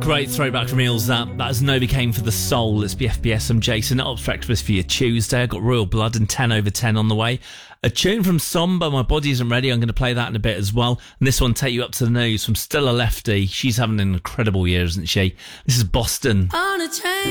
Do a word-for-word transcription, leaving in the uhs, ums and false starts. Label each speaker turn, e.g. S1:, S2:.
S1: Great throwback from Eels, that. That is Novocaine for the Soul. It's B F B S. I'm Jason. Up breakfast for your Tuesday. I've got Royal Blood and ten over ten on the way. A tune from Somber, My Body Isn't Ready. I'm going to play that in a bit as well. And this one, Take You Up to the News from Still a Lefty. She's having an incredible year, isn't she? This is Boston.
S2: On a train.